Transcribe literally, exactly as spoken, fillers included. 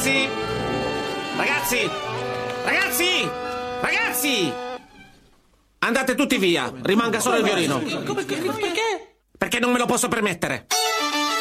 Ragazzi! Ragazzi! Ragazzi! Ragazzi! Andate tutti via, rimanga solo il violino. Come, perché? Perché non me lo posso permettere.